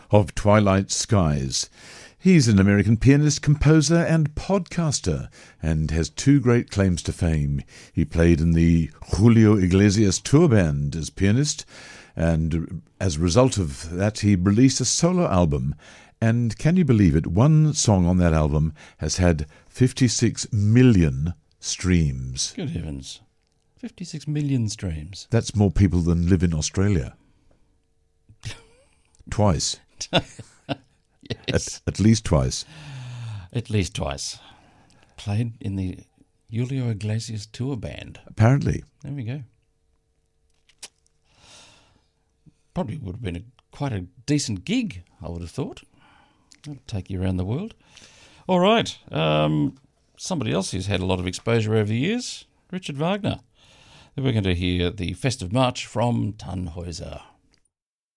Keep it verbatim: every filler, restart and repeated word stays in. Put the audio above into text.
of Twilight Skies. He's an American pianist, composer and podcaster, and has two great claims to fame. He played in the Julio Iglesias tour band as pianist, and as a result of that he released a solo album. And can you believe it, one song on that album has had fifty-six million streams. Good heavens. fifty-six million streams. That's more people than live in Australia. Twice. Yes. At, at least twice. At least twice. Played in the Julio Iglesias tour band. Apparently. There we go. Probably would have been a, quite a decent gig, I would have thought. That'll take you around the world. All right. Um, somebody else who's had a lot of exposure over the years, Richard Wagner. Then we're going to hear the Festive March from Tannhäuser.